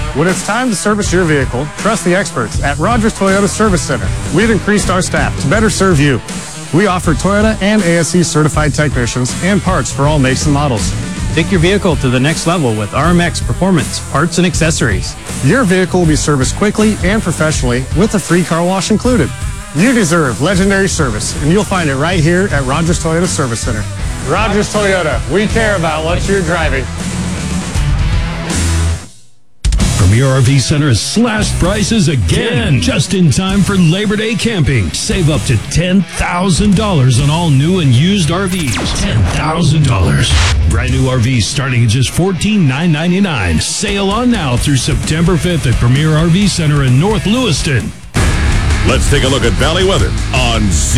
When it's time to service your vehicle, trust the experts at Rogers Toyota Service Center. We've increased our staff to better serve you. We offer Toyota and ASE certified technicians and parts for all makes and models. Take your vehicle to the next level with RMX Performance, parts and accessories. Your vehicle will be serviced quickly and professionally with a free car wash included. You deserve legendary service, and you'll find it right here at Rogers Toyota Service Center. Rogers Toyota, we care about what you're driving. Premier RV Center has slashed prices again, just in time for Labor Day camping. Save up to $10,000 on all new and used RVs. $10,000. Brand new RVs starting at just $14,999. Sail on now through September 5th at Premier RV Center in North Lewiston. Let's take a look at Valley weather on